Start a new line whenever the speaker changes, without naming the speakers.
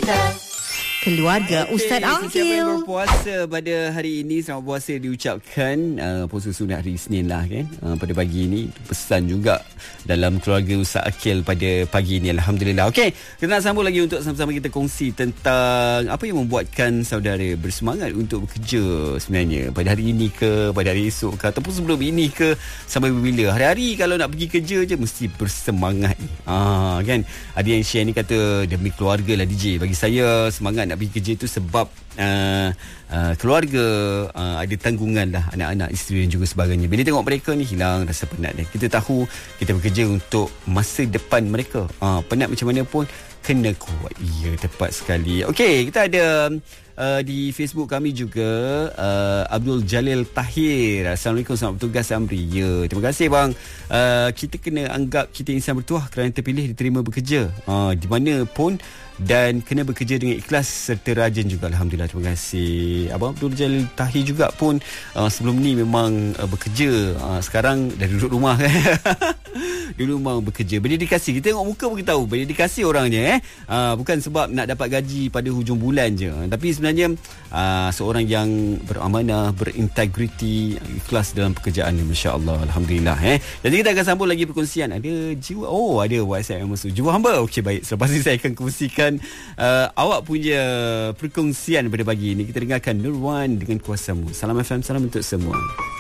Keluarga Ustaz
Siapa yang
Aqil.
berpuasa pada hari ini, selamat puasa diucapkan. Puasa sunat hari Isnin lah kan. Pada pagi ini pesan juga dalam keluarga Ustaz Aqil pada pagi ini, alhamdulillah. Okey, kita nak sambung lagi untuk sama-sama kita kongsi tentang apa yang membuatkan saudara bersemangat untuk bekerja sebenarnya pada hari ini ke, pada hari esok ke, ataupun sebelum ini ke, sampai bila. Hari-hari kalau nak pergi kerja je mesti bersemangat ni. Kan, ada yang share ni kata demi keluarga lah DJ. Bagi saya semangat nak pergi kerja tu sebab keluarga, ada tanggungan lah, anak-anak, isteri dan juga sebagainya. Bila tengok mereka ni hilang rasa penat dia. Kita tahu kita bekerja untuk masa depan mereka. Penat macam mana pun kena kuat. Ya, tepat sekali. Okey, kita ada di Facebook kami juga Abdul Jalil Tahir. Assalamualaikum, selamat bertugas Amri. Ya, terima kasih bang. Kita kena anggap kita insan bertuah kerana terpilih diterima bekerja di mana pun, dan kena bekerja dengan ikhlas serta rajin juga. Alhamdulillah, terima kasih Abang Abdul Jalil Tahir juga pun sebelum ni memang bekerja, sekarang dah duduk rumah kan. Dulu memang bekerja berdedikasi. Kita tengok muka pun kita tahu berdedikasi orangnya bukan sebab nak dapat gaji pada hujung bulan je, tapi sebenarnya seorang yang beramanah, berintegriti, ikhlas dalam pekerjaan ni, masya-Allah, alhamdulillah. Jadi kita akan sambung lagi perkongsian. Ada jiwa, ada WhatsApp yang masuk, jiwa hamba. Okey, baik, selepas ini saya akan kongsikan awak punya perkongsian pada pagi ini. Kita dengarkan Nurwan dengan Kuasamu. Salam FM, salam untuk semua.